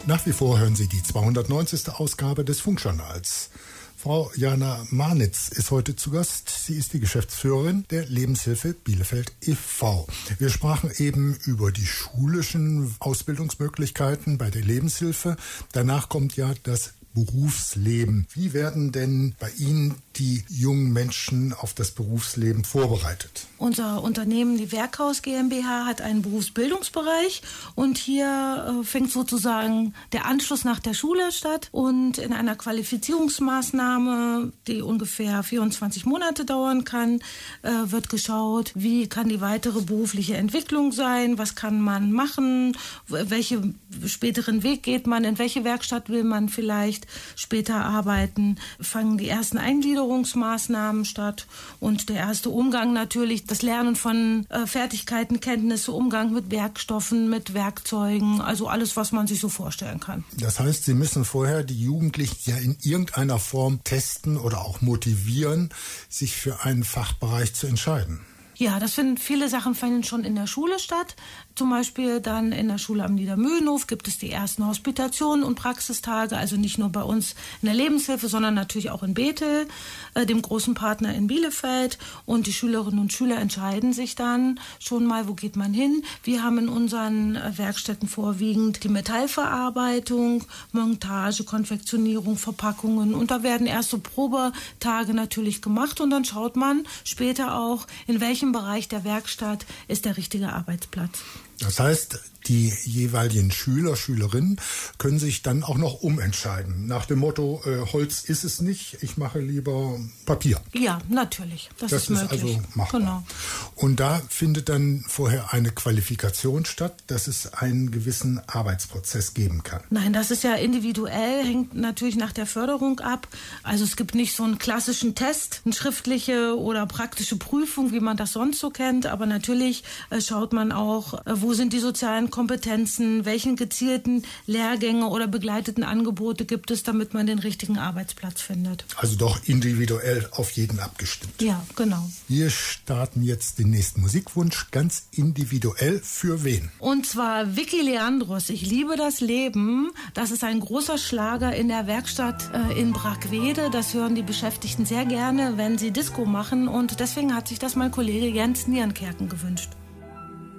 Nach wie vor hören Sie die 290. Ausgabe des Funkjournals. Frau Jana Marnitz ist heute zu Gast. Sie ist die Geschäftsführerin der Lebenshilfe Bielefeld e.V. Wir sprachen eben über die schulischen Ausbildungsmöglichkeiten bei der Lebenshilfe. Danach kommt ja das Berufsleben. Wie werden denn bei Ihnen die jungen Menschen auf das Berufsleben vorbereitet? Unser Unternehmen, die Werkhaus GmbH, hat einen Berufsbildungsbereich und hier fängt sozusagen der Anschluss nach der Schule statt und in einer Qualifizierungsmaßnahme, die ungefähr 24 Monate dauern kann, wird geschaut, wie kann die weitere berufliche Entwicklung sein, was kann man machen, welchen späteren Weg geht man, in welche Werkstatt will man vielleicht später arbeiten, fangen die ersten Eingliederungsmaßnahmen statt und der erste Umgang natürlich, das Lernen von Fertigkeiten, Kenntnisse, Umgang mit Werkstoffen, mit Werkzeugen, also alles, was man sich so vorstellen kann. Das heißt, Sie müssen vorher die Jugendlichen ja in irgendeiner Form testen oder auch motivieren, sich für einen Fachbereich zu entscheiden. Ja, viele Sachen finden schon in der Schule statt. Zum Beispiel dann in der Schule am Niedermühlenhof gibt es die ersten Hospitationen und Praxistage, also nicht nur bei uns in der Lebenshilfe, sondern natürlich auch in Bethel, dem großen Partner in Bielefeld. Und die Schülerinnen und Schüler entscheiden sich dann schon mal, wo geht man hin. Wir haben in unseren Werkstätten vorwiegend die Metallverarbeitung, Montage, Konfektionierung, Verpackungen. Und da werden erste Probetage natürlich gemacht und dann schaut man später auch, in welchem Bereich der Werkstatt ist der richtige Arbeitsplatz. Das heißt, die jeweiligen Schüler, Schülerinnen können sich dann auch noch umentscheiden. Nach dem Motto, Holz ist es nicht, ich mache lieber Papier. Ja, natürlich. Das ist möglich. Also machbar. Genau. Und da findet dann vorher eine Qualifikation statt, dass es einen gewissen Arbeitsprozess geben kann. Nein, das ist ja individuell, hängt natürlich nach der Förderung ab. Also es gibt nicht so einen klassischen Test, eine schriftliche oder praktische Prüfung, wie man das sonst so kennt. Aber natürlich schaut man auch, wo sind die sozialen Kompetenzen, welchen gezielten Lehrgänge oder begleiteten Angebote gibt es, damit man den richtigen Arbeitsplatz findet. Also doch individuell auf jeden abgestimmt. Ja, genau. Wir starten jetzt den nächsten Musikwunsch, ganz individuell für wen? Und zwar Vicky Leandros, Ich liebe das Leben. Das ist ein großer Schlager in der Werkstatt in Brackwede. Das hören die Beschäftigten sehr gerne, wenn sie Disco machen. Und deswegen hat sich das mein Kollege Jens Nierenkerken gewünscht.